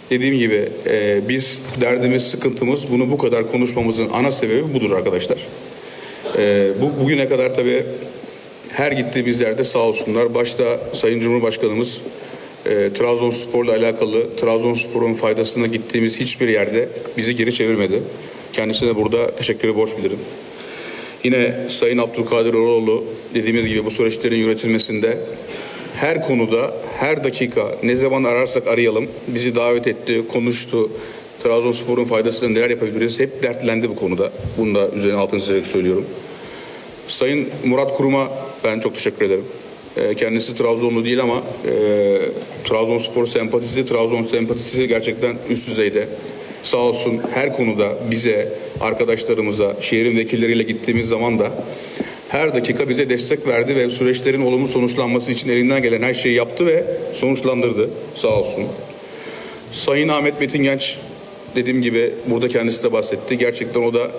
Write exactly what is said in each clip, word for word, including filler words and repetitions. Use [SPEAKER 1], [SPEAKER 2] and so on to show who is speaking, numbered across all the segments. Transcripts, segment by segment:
[SPEAKER 1] Dediğim gibi e, biz derdimiz, sıkıntımız, bunu bu kadar konuşmamızın ana sebebi budur arkadaşlar. E, bu bugüne kadar tabii her gittiğimiz yerde sağ olsunlar. Başta Sayın Cumhurbaşkanımız e, Trabzonspor'la alakalı, Trabzonspor'un faydasına gittiğimiz hiçbir yerde bizi geri çevirmedi. Kendisine burada teşekkürü borç bilirim. Yine Sayın Abdülkadir Oroğlu dediğimiz gibi bu süreçlerin yönetilmesinde her konuda, her dakika ne zaman ararsak arayalım bizi davet etti, konuştu. Trabzonspor'un faydasına neler yapabiliriz hep dertlendi bu konuda. Bunu da üzerine altını çizerek söylüyorum. Sayın Murat Kurum'a ben çok teşekkür ederim. Kendisi Trabzonlu değil ama e, Trabzonspor sempatisi, Trabzon sempatisi gerçekten üst düzeyde. Sağ olsun her konuda bize, arkadaşlarımıza, şehrin vekilleriyle gittiğimiz zaman da her dakika bize destek verdi ve süreçlerin olumlu sonuçlanması için elinden gelen her şeyi yaptı ve sonuçlandırdı. Sağ olsun. Sayın Ahmet Metin Genç dediğim gibi burada kendisi de bahsetti. Gerçekten o da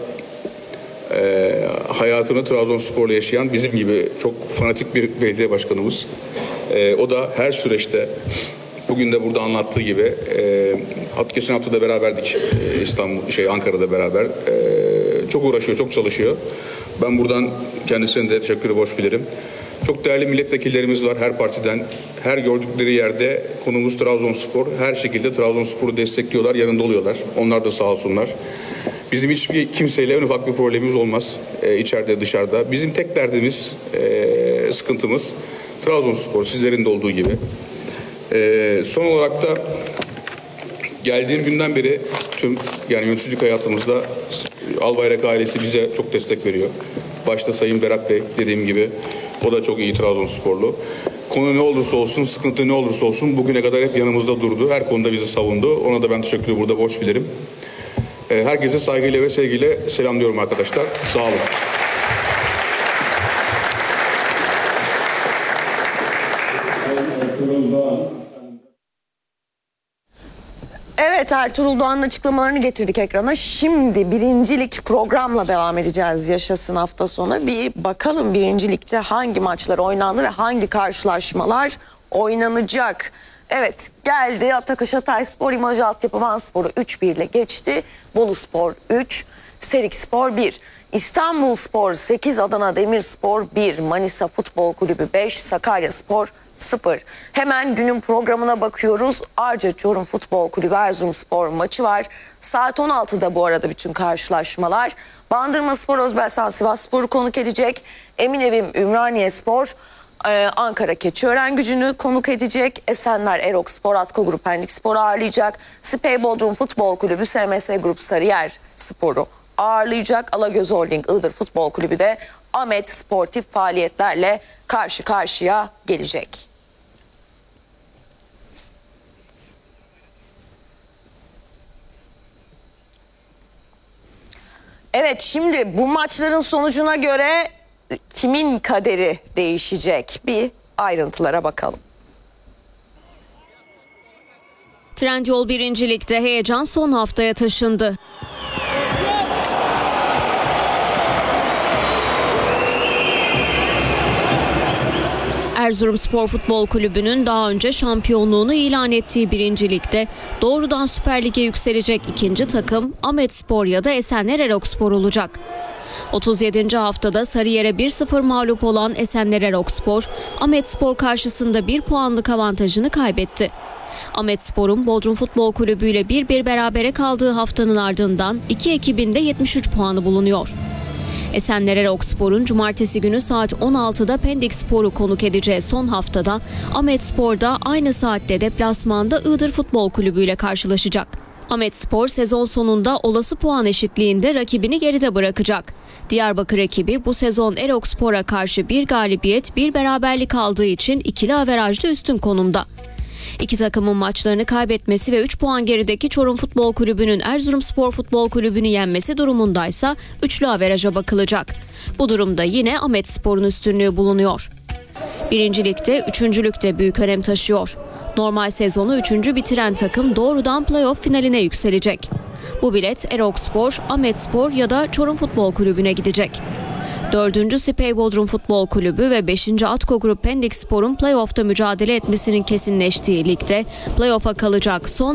[SPEAKER 1] e, hayatını Trabzonspor'la yaşayan bizim gibi çok fanatik bir belediye başkanımız. E, o da her süreçte bugün de burada anlattığı gibi e, hat geçen hafta da beraberdik e, İstanbul şey Ankara'da beraber. E, çok uğraşıyor, çok çalışıyor. Ben buradan kendisine de teşekkürü borç bilirim. Çok değerli milletvekillerimiz var her partiden. Her gördükleri yerde konumuz Trabzonspor. Her şekilde Trabzonspor'u destekliyorlar, yanında oluyorlar. Onlar da sağ olsunlar. Bizim hiçbir kimseyle en ufak bir problemimiz olmaz e, içeride dışarıda. Bizim tek derdimiz, e, sıkıntımız Trabzonspor, sizlerin de olduğu gibi. E, son olarak da geldiğim günden beri tüm yani yöneticilik hayatımızda Albayrak ailesi bize çok destek veriyor. Başta Sayın Berat Bey dediğim gibi o da çok iyi Trabzonsporlu. Konu ne olursa olsun, sıkıntı ne olursa olsun bugüne kadar hep yanımızda durdu. Her konuda bizi savundu. Ona da ben teşekkürü burada borç bilirim. Herkese saygıyla ve sevgiyle selamlıyorum arkadaşlar. Sağ olun.
[SPEAKER 2] Evet, Ertuğrul Doğan'ın açıklamalarını getirdik ekrana. Şimdi birincilik programla devam edeceğiz Yaşasın hafta sonu. Bir bakalım birincilikte hangi maçlar oynandı ve hangi karşılaşmalar oynanacak. Evet, geldi Atakaş Hatayspor İmajı Altyapı Vanspor'u üç bir ile geçti. Boluspor üç, Serikspor bir. İstanbulspor sekiz, Adana Demirspor bir, Manisa Futbol Kulübü beş, Sakaryaspor sıfır. Hemen günün programına bakıyoruz. Arca Çorum Futbol Kulübü Erzurumspor maçı var. Saat on altıda bu arada bütün karşılaşmalar. Bandırmaspor Özbelsan Sivasspor'u konuk edecek. Eminevim Ümraniyespor Ankara Keçiören konuk edecek. Esenler Erokspor Atko Grup Pendikspor'u ağırlayacak. Spey Bodrum Futbol Kulübü S M S Grup Sarıyer Spor'u ağırlayacak. Alagöz Holding Iğdır Futbol Kulübü de Ahmet sportif faaliyetlerle karşı karşıya gelecek. Evet, şimdi bu maçların sonucuna göre kimin kaderi değişecek? Bir ayrıntılara bakalım.
[SPEAKER 3] Trendyol birincilikte heyecan son haftaya taşındı. Erzurumspor Futbol Kulübü'nün daha önce şampiyonluğunu ilan ettiği birincilikte doğrudan Süper Lig'e yükselecek ikinci takım Ahmetspor ya da Esenler Erokspor olacak. otuz yedinci haftada Sarıyer'e bir sıfır mağlup olan Esenler Erokspor, Ahmetspor karşısında bir puanlık avantajını kaybetti. Ahmetspor'un Bodrum Futbol Kulübü ile bir bir berabere kaldığı haftanın ardından iki ekibinde yetmiş üç puanı bulunuyor. Esenler Erokspor'un cumartesi günü saat on altıda Pendikspor'u konuk edeceği son haftada Ahmetspor da aynı saatte deplasmanda Iğdır Futbol Kulübü ile karşılaşacak. Ahmetspor sezon sonunda olası puan eşitliğinde rakibini geride bırakacak. Diyarbakır ekibi bu sezon Erokspor'a karşı bir galibiyet, bir beraberlik aldığı için ikili averajda üstün konumda. İki takımın maçlarını kaybetmesi ve üç puan gerideki Çorum Futbol Kulübü'nün Erzurumspor Futbol Kulübü'nü yenmesi durumundaysa üçlü averaja bakılacak. Bu durumda yine Ahmetspor'un üstünlüğü bulunuyor. Birincilikte, üçüncülükte büyük önem taşıyor. Normal sezonu üçüncü bitiren takım doğrudan playoff finaline yükselecek. Bu bilet Erokspor, Ahmetspor ya da Çorum Futbol Kulübü'ne gidecek. dördüncü Spey Bodrum Futbol Kulübü ve beşinci Atko Grup Pendikspor'un playoff'ta mücadele etmesinin kesinleştiği ligde playoff'a kalacak son